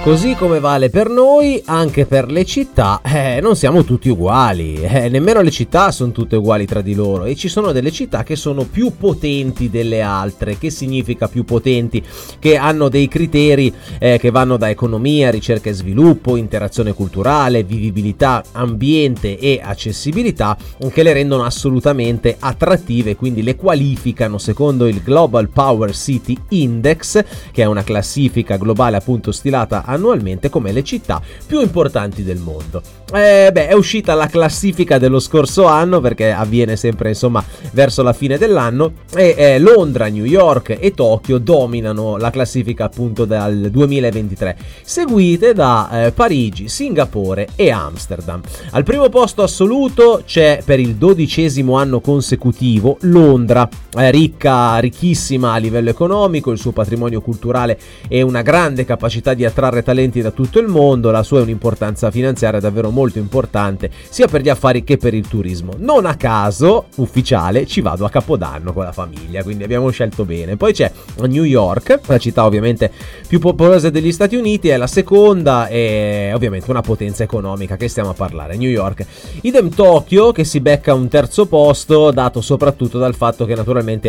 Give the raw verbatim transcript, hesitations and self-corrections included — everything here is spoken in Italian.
Così come vale per noi, anche per le città, eh, non siamo tutti uguali, eh, nemmeno le città sono tutte uguali tra di loro e ci sono delle città che sono più potenti delle altre. Che significa più potenti? Che hanno dei criteri eh, che vanno da economia, ricerca e sviluppo, interazione culturale, vivibilità, ambiente e accessibilità, che le rendono assolutamente attrattive, quindi le qualificano secondo il Global Power City Index, che è una classifica globale appunto stilata annualmente come le città più importanti del mondo. Eh, beh, è uscita la classifica dello scorso anno, perché avviene sempre insomma verso la fine dell'anno, e eh, Londra, New York e Tokyo dominano la classifica appunto dal duemilaventitré, seguite da eh, Parigi, Singapore e Amsterdam. Al primo posto assoluto c'è per il dodicesimo anno consecutivo Londra, eh, ricca, ricchissima a livello economico, il suo patrimonio culturale e una grande capacità di attrarre talenti da tutto il mondo. La sua è un'importanza finanziaria davvero molto importante sia per gli affari che per il turismo. Non a caso, ufficiale, ci vado a Capodanno con la famiglia, quindi abbiamo scelto bene. Poi c'è New York, la città ovviamente più popolosa degli Stati Uniti, è la seconda e ovviamente una potenza economica, che stiamo a parlare, New York. Idem Tokyo, che si becca un terzo posto, dato soprattutto dal fatto che naturalmente